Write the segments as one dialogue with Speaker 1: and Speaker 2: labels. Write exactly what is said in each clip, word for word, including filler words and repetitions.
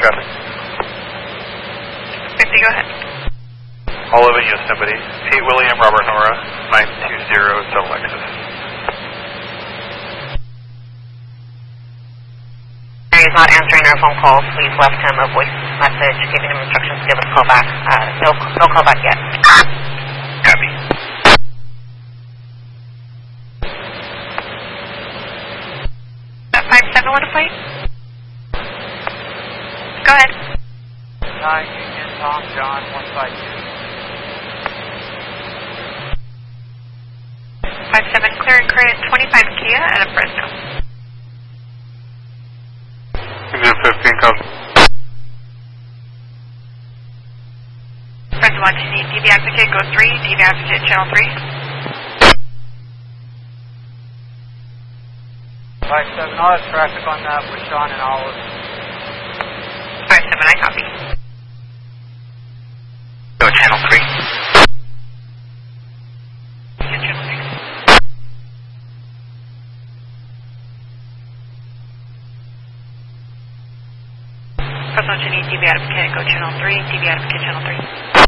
Speaker 1: traffic.
Speaker 2: fifty, go ahead.
Speaker 1: eleven Yosemite, Pete William, Robert Nora, nine two zero, Del Lexus.
Speaker 2: He's not answering our phone calls. We've left him a voice message giving him instructions to give us a call back. Uh, no, no call back yet.
Speaker 1: Copy.
Speaker 2: That five seven one a plate? Go ahead.
Speaker 3: nine Union, Tom, John, one five two.
Speaker 2: five seven, clear and credit, twenty-five Kia out of Fresno.
Speaker 1: Union fifteen, come.
Speaker 2: Fresno one, D B Advocate, go three, D B Advocate, channel three.
Speaker 3: five seven, I'll have traffic on that with Sean and Olive.
Speaker 2: five seven, I copy.
Speaker 1: Go channel three.
Speaker 2: Yeah, channel three. Fresno one, D B Advocate, go channel three, D B Advocate, channel three.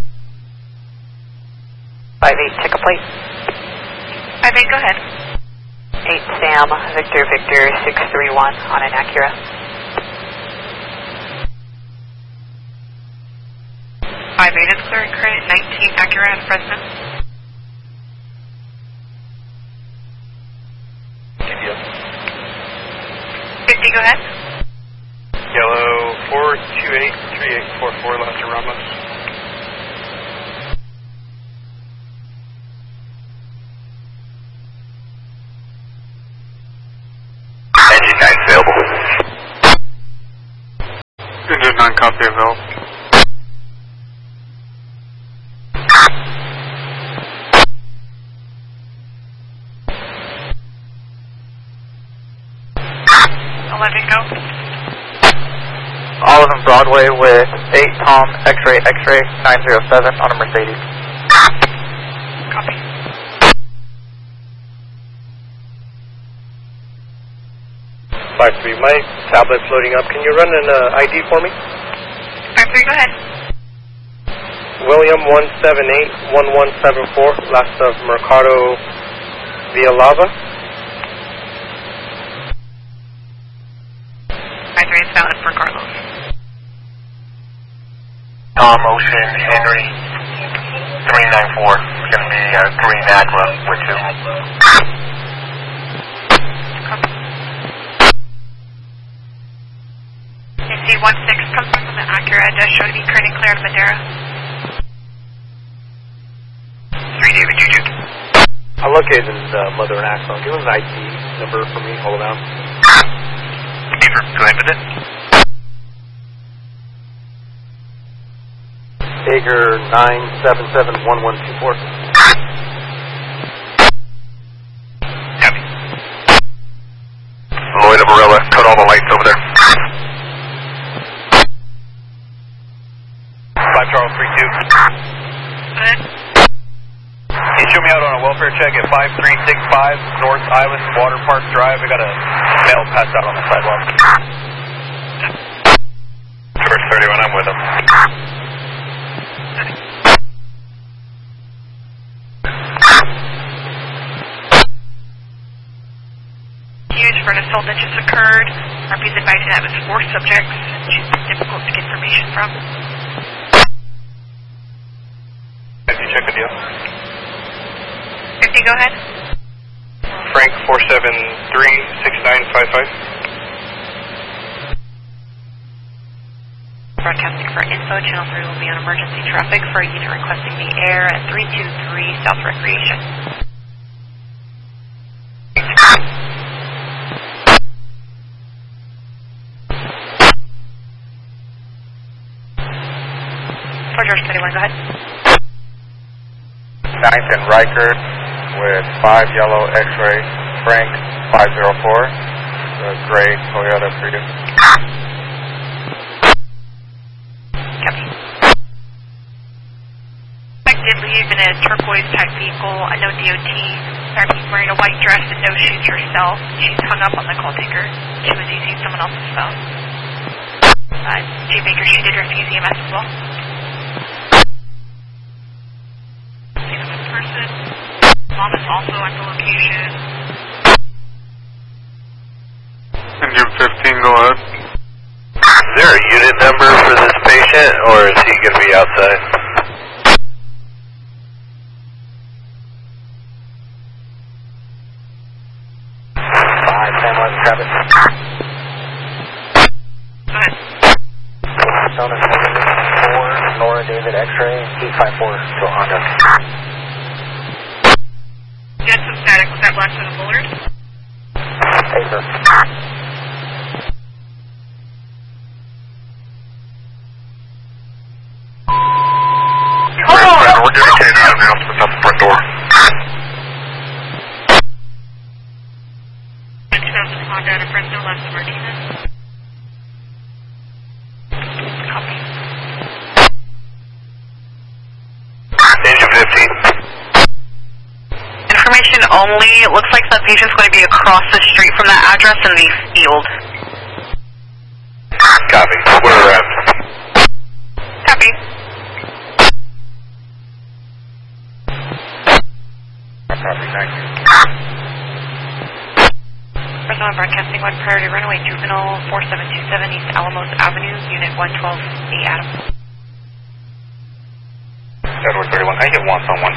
Speaker 4: five eight, take a plate.
Speaker 2: five eight, go ahead.
Speaker 4: eight Sam, Victor, Victor, six three one on an Acura.
Speaker 2: five eight is clear and credit, nineteen Acura out of Fresno. fifty, go ahead.
Speaker 1: Yellow, four two eight, three eight four four, Las Ramos. Engine nine available. Engine nine copy available.
Speaker 2: eleven, go.
Speaker 4: Olive and Broadway with eight Tom, X-ray, X-ray, nine zero seven on a Mercedes.
Speaker 2: Copy.
Speaker 1: five three, my tablet's loading up. Can you run an uh, I D for me?
Speaker 2: five three, go ahead.
Speaker 1: William one seven eight one one seven four, last of Mercado Villalava.
Speaker 2: five three is valid for Carlos.
Speaker 1: Tom Ocean Henry three nine four. It's going to be uh, green Acura with two.
Speaker 2: Copy. A C one six comes from the Acura, does show to be current and clear out of Madera. three David Juju.
Speaker 1: I located uh, Mother and Axon. Give him an I D number for me. Hold it down. Beaver, go ahead with it. Hager nine seven seven one one two four. Copy. Lloyd of Varela, cut all the lights over there. five Charles three two.
Speaker 2: Go ahead.
Speaker 1: Can you show me out on a welfare check at five three six five North Island Water Park Drive? I got a male passed out on the sidewalk. First thirty-one, I'm with him.
Speaker 2: Huge for an assault that just occurred. R P's advising that was four subjects. She's difficult to get information from.
Speaker 1: Can you check the deal?
Speaker 2: fifty, go ahead.
Speaker 1: Frank four seven three six nine five five.
Speaker 2: Broadcasting for info, channel three will be on emergency traffic for a unit requesting the air at three two three South Recreation. four George thirty-one, go ahead.
Speaker 1: Ninth and Rikers with five yellow X-ray, Frank five zero four, the gray Toyota Prius.
Speaker 2: Copy. Mike did leave in a turquoise type vehicle, a no D O T. R P's wearing a white dress and no shoes herself. She's hung up on the call taker. She was using someone else's phone. Uh, J. Baker, she did refuse E M S as well. See the person. Mom is also at the location.
Speaker 5: Engine fifteen, go ahead.
Speaker 1: Is there a unit number for this patient, or is he going to be outside?
Speaker 4: five ten one, Travis.
Speaker 2: Go ahead.
Speaker 4: Arizona four, Nora David X-ray, eight five four to Honda.
Speaker 2: You had some static. Was that blast from the bullard?
Speaker 4: Paper.
Speaker 5: Oh! We're getting K nine now. It's at the front door.
Speaker 2: two thousand Honda out of Fresno, left of Martinez. Copy.
Speaker 1: Engine fifteen.
Speaker 2: Information only. It looks like the patient's going to be across the street from that address in the field.
Speaker 1: Copy. We're around.
Speaker 2: Copy.
Speaker 4: Copy, thank you.
Speaker 2: Fresno Broadcasting one priority runway juvenile four seven two seven East Alamos Avenue, Unit one twelve A Adam.
Speaker 1: Edward thirty-one. I get once on one.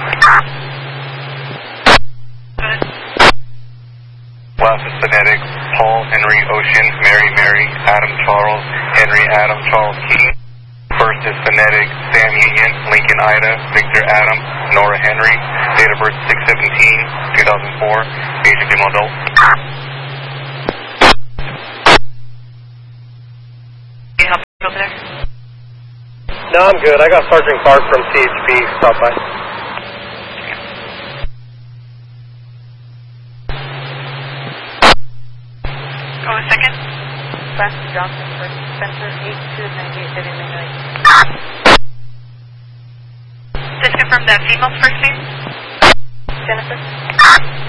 Speaker 2: Good.
Speaker 1: Last is phonetic. Paul, Henry, Ocean, Mary, Mary, Adam, Charles, Henry, Adam, Charles, Key. First is phonetic. Sam Union, Lincoln, Ida, Victor, Adam, Nora, Henry. Date of birth six seventeen two thousand four. Age of female adult.
Speaker 2: Can you help me over there?
Speaker 6: No, I'm good. I got Sergeant Clark from C H P. Stop by.
Speaker 2: Go a second.
Speaker 7: Francis Johnson for Spencer eight two nine eight seven nine.
Speaker 2: Just confirm that female's first name.
Speaker 7: Genesis.